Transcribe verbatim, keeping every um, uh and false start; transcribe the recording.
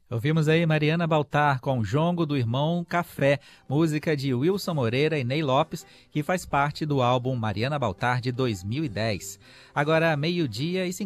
Ouvimos aí Mariana Baltar com Jongo do Irmão Café, música de Wilson Moreira e Ney Lopes, que faz parte do álbum Mariana Baltar de dois mil e dez. Agora, meio-dia e